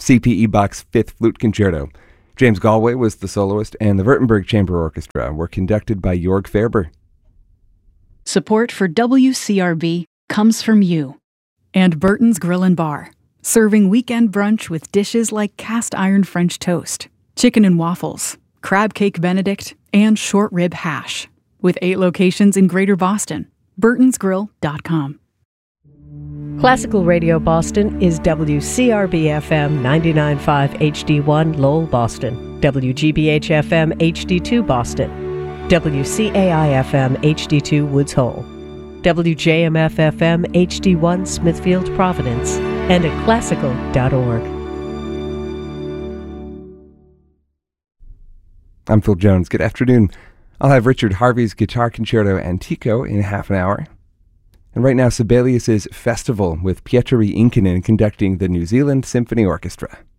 C.P. Eabach's Fifth Flute Concerto. James Galway was the soloist, and the Württemberg Chamber Orchestra were conducted by Jörg Ferber. Support for WCRB comes from you. And Burton's Grill and Bar, serving weekend brunch with dishes like cast iron French toast, chicken and waffles, crab cake Benedict, and short rib hash. With 8 locations in Greater Boston. burtonsgrill.com. Classical Radio Boston is WCRB-FM 99.5 HD1 Lowell, Boston, WGBH-FM HD2 Boston, WCAI-FM HD2 Woods Hole, WJMF-FM HD1 Smithfield, Providence, and at classical.org. I'm Phil Jones. Good afternoon. I'll have Richard Harvey's Guitar Concerto Antico in half an hour. And right now, Sibelius's Festival with Pietari Inkinen conducting the New Zealand Symphony Orchestra.